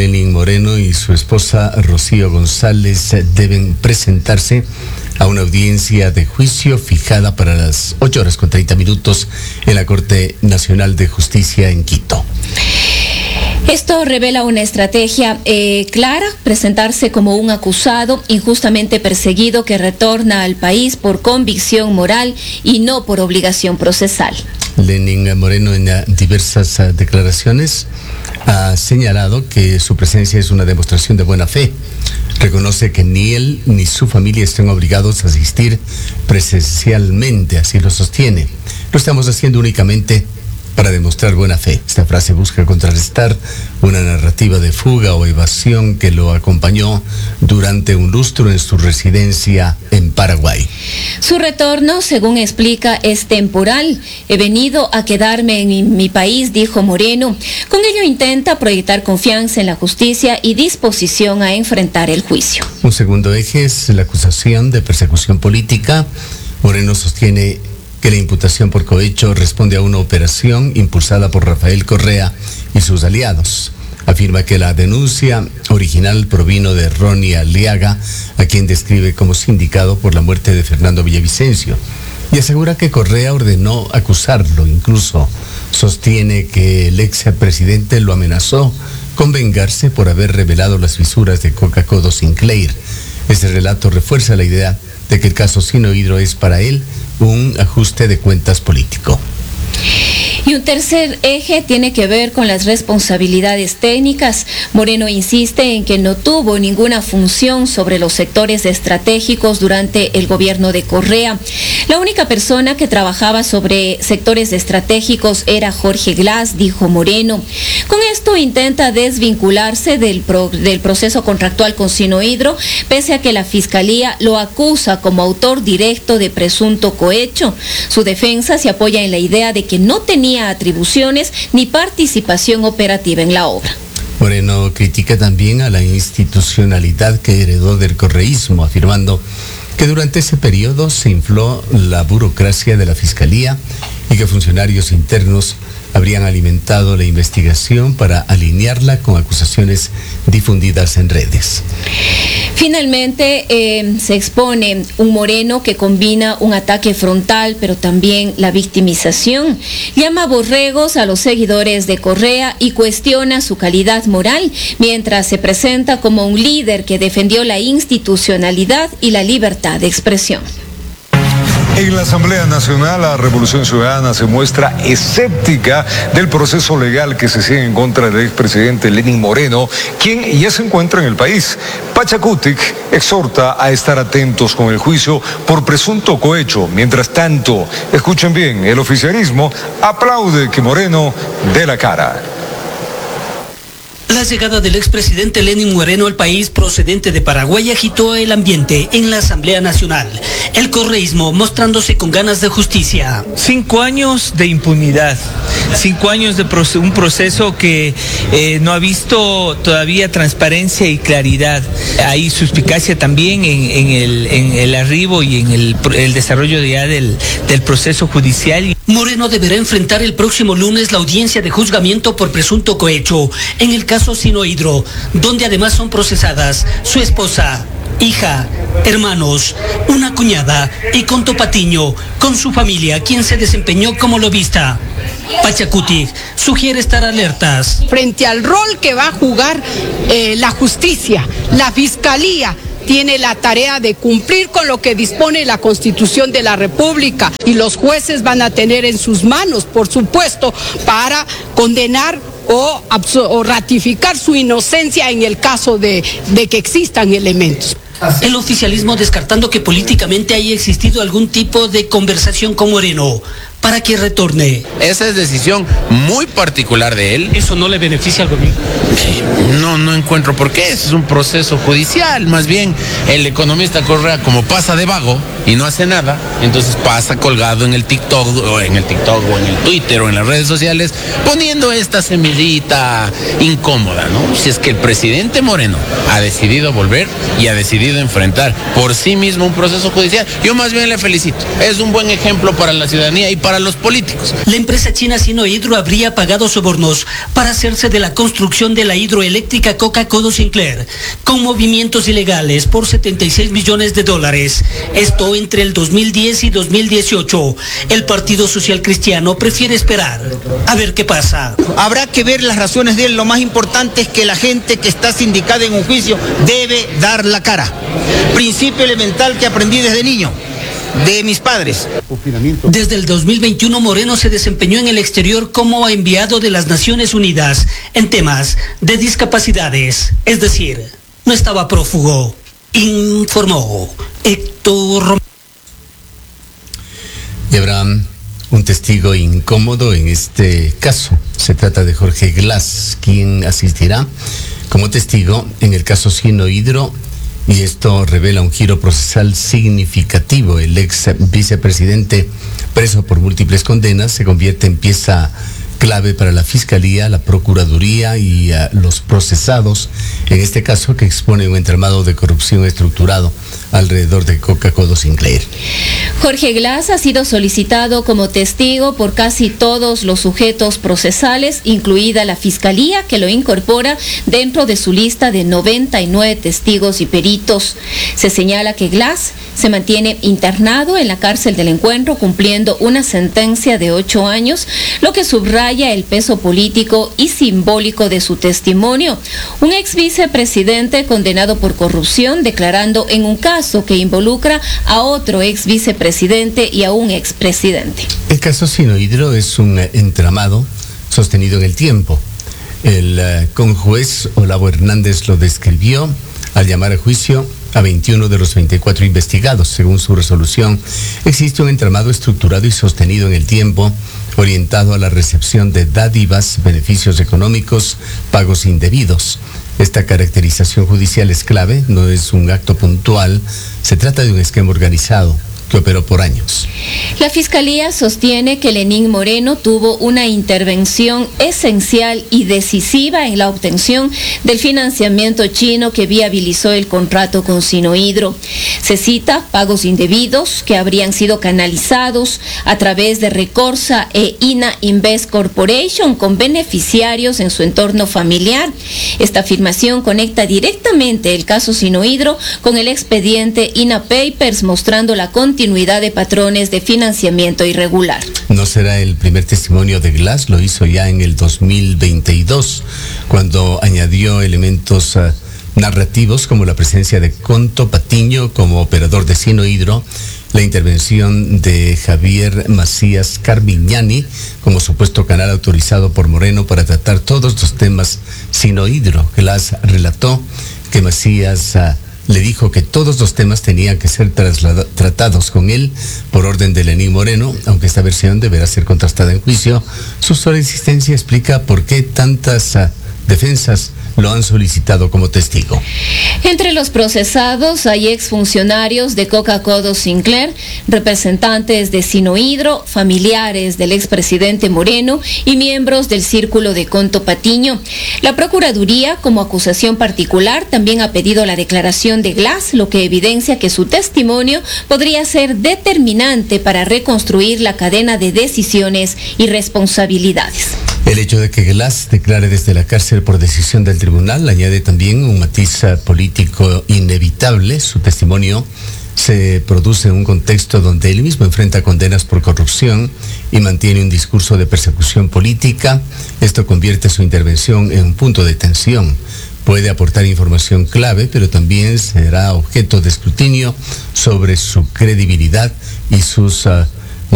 Lenín Moreno y su esposa Rocío González deben presentarse a una audiencia de juicio fijada para las 8:30 en la Corte Nacional de Justicia en Quito. Esto revela una estrategia clara, presentarse como un acusado injustamente perseguido que retorna al país por convicción moral y no por obligación procesal. Lenín Moreno en diversas declaraciones ha señalado que su presencia es una demostración de buena fe. Reconoce que ni él ni su familia están obligados a asistir presencialmente, así lo sostiene. Lo estamos haciendo únicamente para demostrar buena fe. Esta frase busca contrarrestar una narrativa de fuga o evasión que lo acompañó durante un lustro en su residencia en Paraguay. Su retorno, según explica, es temporal. He venido a quedarme en mi país, dijo Moreno. Con ello intenta proyectar confianza en la justicia y disposición a enfrentar el juicio. Un segundo eje es la acusación de persecución política. Moreno sostiene que la imputación por cohecho responde a una operación impulsada por Rafael Correa y sus aliados. Afirma que la denuncia original provino de Ronnie Aliaga, a quien describe como sindicado por la muerte de Fernando Villavicencio, y asegura que Correa ordenó acusarlo. Incluso sostiene que el expresidente lo amenazó con vengarse por haber revelado las fisuras de Coca-Cola Sinclair. Este relato refuerza la idea de que el caso Sinohydro es para él un ajuste de cuentas político. Y un tercer eje tiene que ver con las responsabilidades técnicas. Moreno insiste en que no tuvo ninguna función sobre los sectores estratégicos durante el gobierno de Correa. La única persona que trabajaba sobre sectores estratégicos era Jorge Glass, dijo Moreno. Con esto intenta desvincularse del proceso contractual con Sinohydro, pese a que la Fiscalía lo acusa como autor directo de presunto cohecho. Su defensa se apoya en la idea de que no tenía atribuciones ni participación operativa en la obra. Moreno critica también a la institucionalidad que heredó del correísmo, afirmando que durante ese periodo se infló la burocracia de la Fiscalía y que funcionarios internos habrían alimentado la investigación para alinearla con acusaciones difundidas en redes. Finalmente, se expone un Moreno que combina un ataque frontal, pero también la victimización. Llama borregos a los seguidores de Correa y cuestiona su calidad moral, mientras se presenta como un líder que defendió la institucionalidad y la libertad de expresión. En la Asamblea Nacional, la Revolución Ciudadana se muestra escéptica del proceso legal que se sigue en contra del expresidente Lenín Moreno, quien ya se encuentra en el país. Pachacutic exhorta a estar atentos con el juicio por presunto cohecho. Mientras tanto, escuchen bien, el oficialismo aplaude que Moreno dé la cara. La llegada del expresidente Lenín Moreno al país procedente de Paraguay agitó el ambiente en la Asamblea Nacional. El correísmo mostrándose con ganas de justicia. 5 años de impunidad, 5 años de un proceso que no ha visto todavía transparencia y claridad. Hay suspicacia también en el arribo y en el desarrollo ya del proceso judicial. Moreno deberá enfrentar el próximo lunes la audiencia de juzgamiento por presunto cohecho en el caso Sinohydro, donde además son procesadas su esposa, hija, hermanos, una cuñada y Conto Patiño, con su familia, quien se desempeñó como lobista. Pachacutic sugiere estar alertas. Frente al rol que va a jugar la justicia, la fiscalía, tiene la tarea de cumplir con lo que dispone la Constitución de la República y los jueces van a tener en sus manos, por supuesto, para condenar o ratificar su inocencia en el caso de que existan elementos. El oficialismo descartando que políticamente haya existido algún tipo de conversación con Moreno para que retorne. Esa es decisión muy particular de él. ¿Eso no le beneficia al gobierno? No encuentro por qué. Es un proceso judicial. Más bien, el economista Correa, como pasa de vago y no hace nada, entonces pasa colgado en el TikTok o en el Twitter o en las redes sociales, poniendo esta semillita incómoda, ¿no? Si es que el presidente Moreno ha decidido volver y ha decidido enfrentar por sí mismo un proceso judicial, yo más bien le felicito. Es un buen ejemplo para la ciudadanía y para para los políticos. La empresa china Sinohydro habría pagado sobornos para hacerse de la construcción de la hidroeléctrica Coca-Codo Sinclair, con movimientos ilegales por $76 millones. Esto entre el 2010 y 2018. El Partido Social Cristiano prefiere esperar a ver qué pasa. Habrá que ver las razones de él. Lo más importante es que la gente que está sindicada en un juicio debe dar la cara. Principio elemental que aprendí desde niño, de mis padres. Desde el 2021, Moreno se desempeñó en el exterior como enviado de las Naciones Unidas en temas de discapacidades, es decir, no estaba prófugo, informó Héctor Romero. Y habrá un testigo incómodo en este caso. Se trata de Jorge Glass, quien asistirá como testigo en el caso Sinohydro, y esto revela un giro procesal significativo. El ex vicepresidente, preso por múltiples condenas, se convierte en pieza clave para la Fiscalía, la Procuraduría y los procesados, en este caso que expone un entramado de corrupción estructurado alrededor de Coca-Codo Sinclair. Jorge Glass ha sido solicitado como testigo por casi todos los sujetos procesales, incluida la Fiscalía, que lo incorpora dentro de su lista de 99 testigos y peritos. Se señala que Glass se mantiene internado en la cárcel del Encuentro cumpliendo una sentencia de 8 años, lo que subraya el peso político y simbólico de su testimonio. Un ex vicepresidente condenado por corrupción declarando en un caso que involucra a otro ex vicepresidente y a un expresidente. El caso Sinohydro es un entramado sostenido en el tiempo. El conjuez Olavo Hernández lo describió al llamar a juicio a 21 de los 24 investigados. Según su resolución, existe un entramado estructurado y sostenido en el tiempo, orientado a la recepción de dádivas, beneficios económicos, pagos indebidos. Esta caracterización judicial es clave, no es un acto puntual, se trata de un esquema organizado que operó por años. La Fiscalía sostiene que Lenín Moreno tuvo una intervención esencial y decisiva en la obtención del financiamiento chino que viabilizó el contrato con Sinohydro. Se cita pagos indebidos que habrían sido canalizados a través de Recorsa e INA Invest Corporation con beneficiarios en su entorno familiar. Esta afirmación conecta directamente el caso Sinohydro con el expediente INA Papers, mostrando la continuidad de patrones de financiamiento irregular. No será el primer testimonio de Glass, lo hizo ya en el 2022, cuando añadió elementos narrativos como la presencia de Conto Patiño como operador de Sinohydro, la intervención de Javier Macías Carmiñani como supuesto canal autorizado por Moreno para tratar todos los temas Sinohydro. Glass relató que Macías le dijo que todos los temas tenían que ser tratados con él por orden de Lenín Moreno, aunque esta versión deberá ser contrastada en juicio. Su sola existencia explica por qué tantas defensas lo han solicitado como testigo. Entre los procesados hay exfuncionarios de Coca-Codo Sinclair, representantes de Sinohydro, familiares del expresidente Moreno y miembros del círculo de Conto Patiño. La Procuraduría, como acusación particular, también ha pedido la declaración de Glass, lo que evidencia que su testimonio podría ser determinante para reconstruir la cadena de decisiones y responsabilidades. El hecho de que Glass declare desde la cárcel por decisión del tribunal añade también un matiz político inevitable. Su testimonio se produce en un contexto donde él mismo enfrenta condenas por corrupción y mantiene un discurso de persecución política. Esto convierte su intervención en un punto de tensión. Puede aportar información clave, pero también será objeto de escrutinio sobre su credibilidad y sus